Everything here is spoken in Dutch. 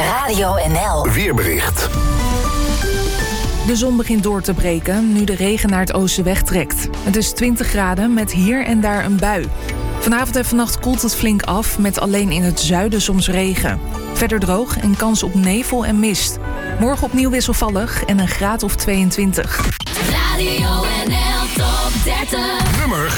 Radio NL. Weerbericht. De zon begint door te breken nu de regen naar het oosten wegtrekt. Het is 20 graden met hier en daar een bui. Vanavond en vannacht koelt het flink af met alleen in het zuiden soms regen. Verder droog en kans op nevel en mist. Morgen opnieuw wisselvallig en een graad of 22. Radio NL Top 30. Nummer